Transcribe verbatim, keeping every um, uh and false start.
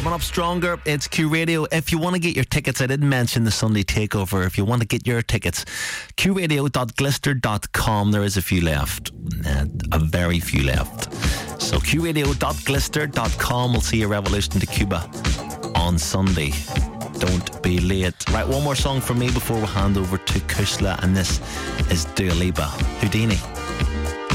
Coming up stronger, it's Q Radio. If you want to get your tickets, I didn't mention the Sunday Takeover. If you want to get your tickets, q radio dot glister dot com. There is a few left. Uh, a very few left. So q radio dot glister dot com. We'll see you Revolution to Cuba on Sunday. Don't be late. Right, one more song from me before we hand over to Kushla, and this is Dua Lipa. Houdini.